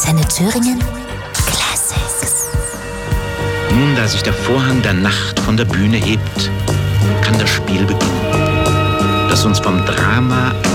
Antenne Thüringen Classics. Nun, da sich der Vorhang der Nacht von der Bühne hebt, kann das Spiel beginnen, das uns vom Drama